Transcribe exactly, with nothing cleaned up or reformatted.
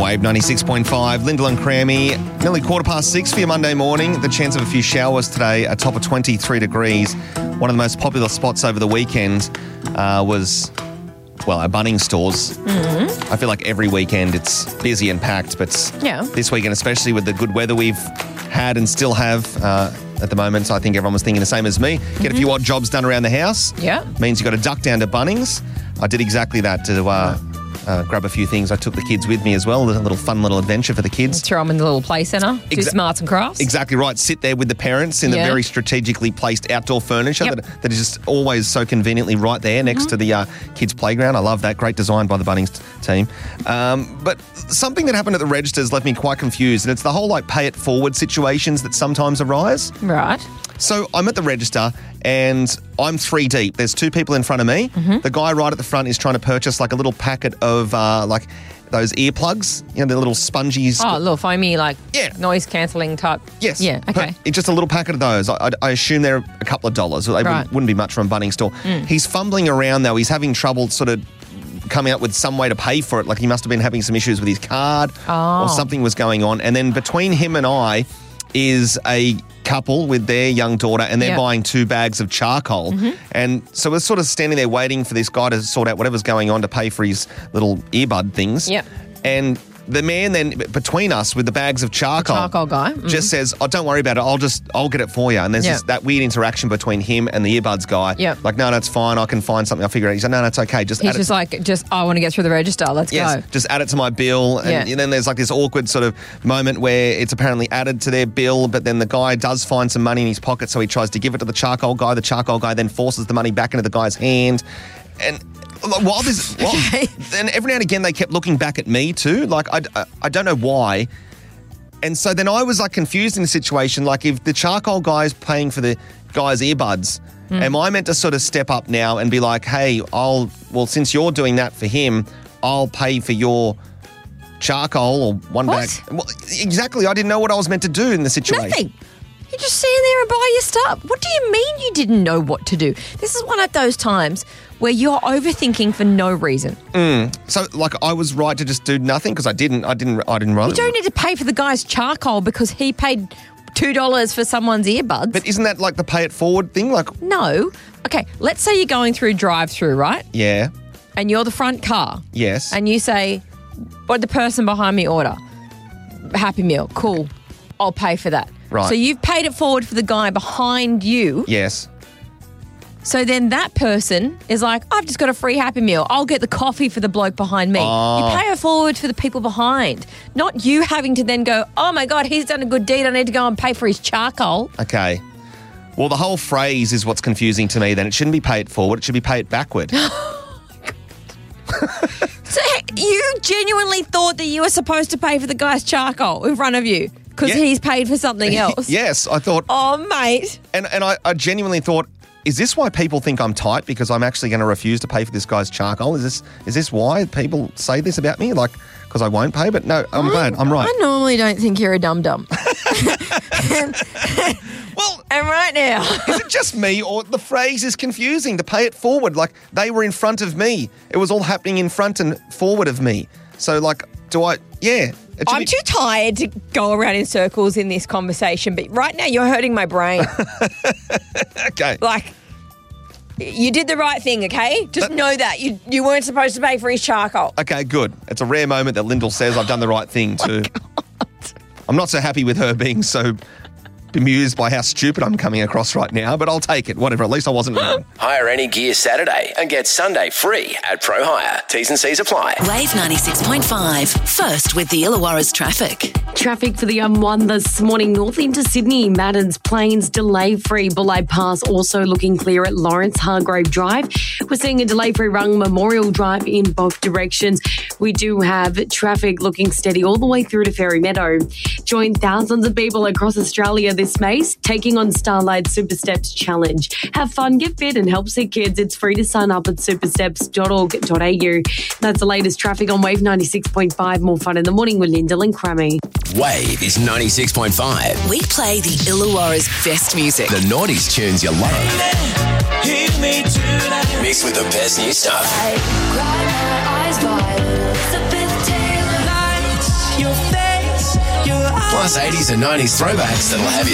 Wave ninety-six point five, Lyndall and Crammy. Nearly quarter past six for your Monday morning. The chance of a few showers today, a top of twenty-three degrees. One of the most popular spots over the weekend uh, was, well, our Bunnings stores. Mm-hmm. I feel like every weekend it's busy and packed, but Yeah. this weekend, especially with the good weather we've had and still have uh, at the moment, I think everyone was thinking the same as me. Get Mm-hmm. a few odd jobs done around the house. Yeah. Means you got to duck down to Bunnings. I did exactly that to uh, uh, grab a few things. I took the kids with me as well. A little fun little adventure for the kids. Throw them in the little play centre, do Exa- some arts and crafts. Exactly right. Sit there with the parents in Yeah. the very strategically placed outdoor furniture Yep. that, that is just always so conveniently right there next Mm-hmm. to the uh, kids' playground. I love that. Great design by the Bunnings t- team. Um, but something that happened at the registers left me quite confused, and it's the whole like pay it forward situations that sometimes arise. Right. So I'm at the register and I'm three deep. There's two people in front of me. Mm-hmm. The guy right at the front is trying to purchase like a little packet of uh, like those earplugs, you know, the little spongies. Oh, little foamy, like Yeah. noise cancelling type. Yes. Yeah, okay. Per- It's just a little packet of those. I, I, I assume they're a couple of dollars. They Right. wouldn't, wouldn't be much from a Bunnings store. He's fumbling around though. He's having trouble sort of coming up with some way to pay for it. Like he must have been having some issues with his card Oh. or something was going on. And then between him and I is a couple with their young daughter and they're Yeah. buying two bags of charcoal. And so we're sort of standing there waiting for this guy to sort out whatever's going on to pay for his little earbud things. Yep. And the man then between us with the bags of charcoal, charcoal guy. Mhm. just says, "Oh, don't worry about it. I'll just I'll get it for you." And there's Yeah. this, that weird interaction between him and the earbuds guy. Yep. Like, no, no, it's fine. I can find something. I'll figure it out. He said, "No, no, it's okay. Just He's add just it." like, just, I want to get through the register. Let's Yes, go. just add it to my bill. And, Yeah. then there's like this awkward sort of moment where it's apparently added to their bill, but then the guy does find some money in his pocket, so he tries to give it to the charcoal guy. The charcoal guy then forces the money back into the guy's hand. And like, while this, while, Okay. then every now and again they kept looking back at me too. Like, I, I, I don't know why. And so then I was like confused in the situation. Like, if the charcoal guy is paying for the guy's earbuds, Hmm. am I meant to sort of step up now and be like, hey, I'll, well, since you're doing that for him, I'll pay for your charcoal or one What? bag? Well, exactly. I didn't know what I was meant to do in the situation. Nothing. You just stand there and buy your stuff. What do you mean you didn't know what to do? This is one of those times where you're overthinking for no reason. So, like, I was right to just do nothing because I didn't. I didn't. I didn't rather. You don't need to pay for the guy's charcoal because he paid two dollars for someone's earbuds. But isn't that like the pay it forward thing? Like, no. Okay, let's say you're going through drive-through, right? yeah, And you're the front car. yes, And you say, what did the person behind me order? Happy Meal. Cool. I'll pay for that. Right. So you've paid it forward for the guy behind you. yes. So then that person is like, I've just got a free Happy Meal. I'll get the coffee for the bloke behind me. Oh. You pay it forward for the people behind, not you having to then go, oh my God, he's done a good deed. I need to go and pay for his charcoal. Okay. Well, the whole phrase is what's confusing to me. Then it shouldn't be pay it forward. It should be pay it backward. So you genuinely thought that you were supposed to pay for the guy's charcoal in front of you because Yeah. he's paid for something else? Yes, I thought, Oh, mate. and and I, I genuinely thought, is this why people think I'm tight because I'm actually going to refuse to pay for this guy's charcoal? Is this is this why people say this about me? Like, because I won't pay? But no, I'm glad. I'm right. I normally don't think you're a dum-dum. Well, And right now, is it just me or the phrase is confusing? The pay it forward, like they were in front of me. It was all happening in front and forward of me. So, like, do I? Yeah. It should I'm be- too tired to go around in circles in this conversation, but right now you're hurting my brain. Okay. Like, you did the right thing, okay? Just know that. You you weren't supposed to pay for his charcoal. Okay, good. It's a rare moment that Lyndall says I've done the right thing too. I'm not so happy with her being so bemused by how stupid I'm coming across right now, but I'll take it. Whatever. At least I wasn't wrong. Hire any gear Saturday and get Sunday free at Pro Hire. T's and C's apply. Wave ninety-six point five. First with the Illawarra's traffic. Traffic for the M one this morning, north into Sydney, Maddens Plains, delay-free. Bullard Pass also looking clear at Lawrence Hargrave Drive. We're seeing a delay-free Rung Memorial Drive in both directions. We do have traffic looking steady all the way through to Fairy Meadow. Join thousands of people across Australia this May, taking on Starlight Super Steps Challenge. Have fun, get fit and help sick kids. It's free to sign up at supersteps dot org dot a u. That's the latest traffic on Wave ninety-six point five. More fun in the morning with Lyndall and Crammy. Wave is ninety-six point five. We play the Illawarra's best music. The noughties tunes you love. Mixed with the best new stuff. plus eighties and nineties throwbacks that'll have you